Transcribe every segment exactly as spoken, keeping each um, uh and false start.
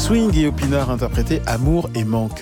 Swing et Opinard interprété Amour et Manque.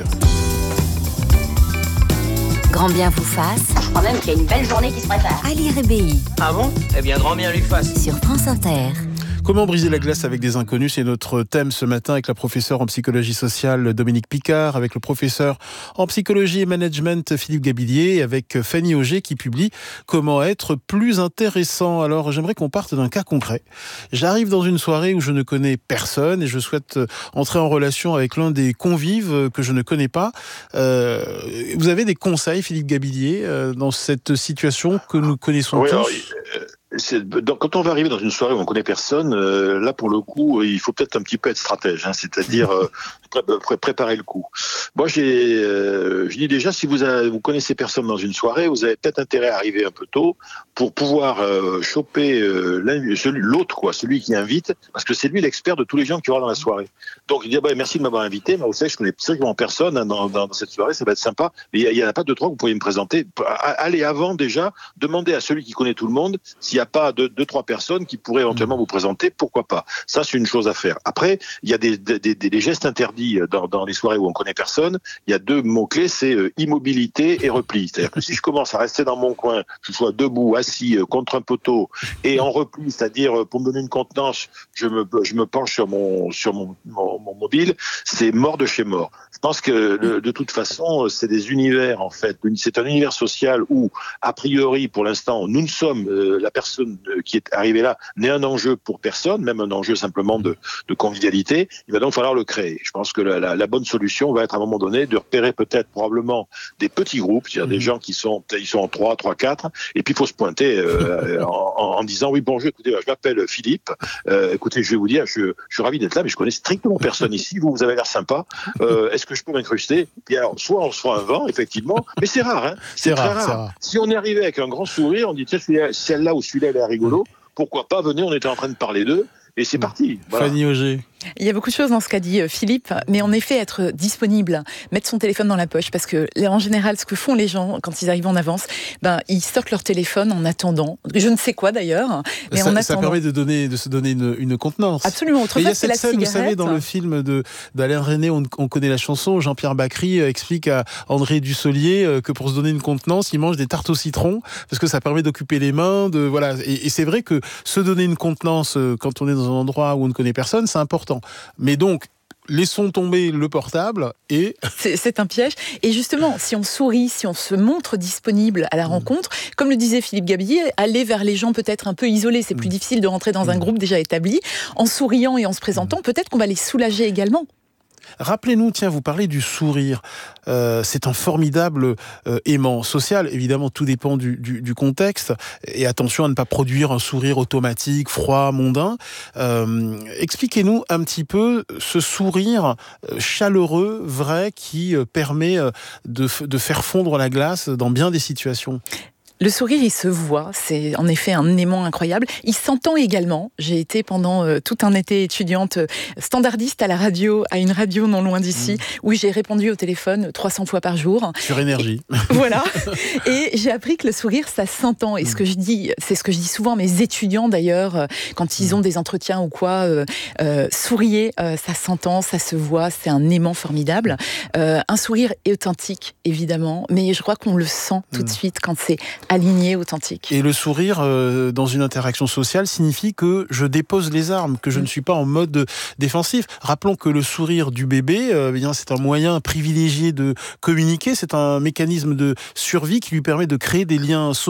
Grand bien vous fasse. Je crois même qu'il y a une belle journée qui se prépare. Ali Rébéi. Ah bon ? Eh bien, grand bien lui fasse. Sur France Inter. Comment briser la glace avec des inconnus ? C'est notre thème ce matin avec la professeure en psychologie sociale Dominique Picard, avec le professeur en psychologie et management Philippe Gabillier, et avec Fanny Auger qui publie Comment être plus intéressant. Alors j'aimerais qu'on parte d'un cas concret. J'arrive dans une soirée où je ne connais personne et je souhaite entrer en relation avec l'un des convives que je ne connais pas. Euh, vous avez des conseils, Philippe Gabillier, euh, dans cette situation que nous connaissons oui, tous alors, euh... C'est, donc, quand on va arriver dans une soirée où on connaît personne, euh, là pour le coup, il faut peut-être un petit peu être stratège, hein, c'est-à-dire euh, pré- pré- préparer le coup. Moi, j'ai, euh, je dis déjà, si vous avez, vous connaissez personne dans une soirée, vous avez peut-être intérêt à arriver un peu tôt pour pouvoir euh, choper euh, celui, l'autre, quoi, celui qui invite, parce que c'est lui l'expert de tous les gens qui aura dans la soirée. Donc il dit ah bah, merci de m'avoir invité, mais vous savez, je connais strictement personne hein, dans, dans cette soirée, ça va être sympa. Mais il y en a pas deux trois que vous pourriez me présenter. Allez avant déjà, demandez à celui qui connaît tout le monde s'il y a pas deux, deux, trois personnes qui pourraient éventuellement vous présenter, pourquoi pas. Ça, c'est une chose à faire. Après, il y a des, des, des, des gestes interdits dans, dans les soirées où on connaît personne. Il y a deux mots-clés, c'est euh, immobilité et repli. C'est-à-dire que si je commence à rester dans mon coin, que je sois debout, assis, euh, contre un poteau, et en repli, c'est-à-dire, euh, pour me donner une contenance, je me, je me penche sur mon, sur mon, mon, mon mobile, c'est mort de chez mort. Je pense que, le, de toute façon, c'est des univers, en fait. C'est un univers social où, a priori, pour l'instant, nous ne sommes, euh, la personne qui est arrivé là n'est un enjeu pour personne, même un enjeu simplement de, de convivialité. Il va donc falloir le créer. Je pense que la, la, la bonne solution va être à un moment donné de repérer peut-être probablement des petits groupes, c'est-à-dire mmh. des gens qui sont, ils sont en trois, trois, quatre, et puis il faut se pointer euh, en, en, en disant oui bonjour, écoutez, je m'appelle Philippe, euh, écoutez, je vais vous dire, je, je suis ravi d'être là, mais je connais strictement personne ici. Vous, vous avez l'air sympa. Euh, est-ce que je peux m'incruster ? Puis alors, soit on se fera un vent, effectivement, mais c'est rare, hein. C'est, c'est très rare, rare. rare. Si on est arrivé avec un grand sourire, on dit tiens, celle-là ou celui-là elle est rigolo, pourquoi pas, venez, on était en train de parler d'eux, et c'est parti. Voilà. Fanny Auger. Il y a beaucoup de choses dans ce qu'a dit Philippe, mais en effet, être disponible, mettre son téléphone dans la poche, parce que en général, ce que font les gens quand ils arrivent en avance, ben, ils sortent leur téléphone en attendant, je ne sais quoi d'ailleurs, mais ça, en attendant. Ça permet de, donner, de se donner une, une contenance. Absolument, autrefois, il y a c'est cette la scène, cigarette. Vous savez, dans le film de, d'Alain Resnais, on, on connaît la chanson, Jean-Pierre Bacry explique à André Dussolier que pour se donner une contenance, il mange des tartes au citron, parce que ça permet d'occuper les mains, de, voilà. Et, et c'est vrai que se donner une contenance quand on est dans un endroit où on ne connaît personne, c'est important. Mais donc, laissons tomber le portable et... C'est, c'est un piège. Et justement, si on sourit, si on se montre disponible à la rencontre, mmh. comme le disait Philippe Gabillier, aller vers les gens peut-être un peu isolés, c'est mmh. plus difficile de rentrer dans mmh. un groupe déjà établi. En souriant et en se présentant, mmh. peut-être qu'on va les soulager également. Rappelez-nous, tiens, vous parlez du sourire. Euh, c'est un formidable euh, aimant social. Évidemment, tout dépend du, du, du contexte. Et attention à ne pas produire un sourire automatique, froid, mondain. Euh, expliquez-nous un petit peu ce sourire chaleureux, vrai, qui permet de, de faire fondre la glace dans bien des situations. Le sourire, il se voit, c'est en effet un aimant incroyable. Il s'entend également. J'ai été pendant euh, tout un été étudiante euh, standardiste à la radio, à une radio non loin d'ici, mmh. où j'ai répondu au téléphone trois cents fois par jour. Sur énergie. Et, voilà. Et j'ai appris que le sourire, ça s'entend. Et mmh. ce que je dis, c'est ce que je dis souvent à mes étudiants d'ailleurs, euh, quand ils ont des entretiens ou quoi, euh, euh, souriez, euh, ça s'entend, ça se voit, c'est un aimant formidable. Euh, un sourire authentique, évidemment, mais je crois qu'on le sent tout mmh. de suite quand c'est aligné, authentique. Et le sourire euh, dans une interaction sociale signifie que je dépose les armes, que je mmh. ne suis pas en mode défensif. Rappelons que le sourire du bébé, euh, bien, c'est un moyen privilégié de communiquer, c'est un mécanisme de survie qui lui permet de créer des liens sociaux.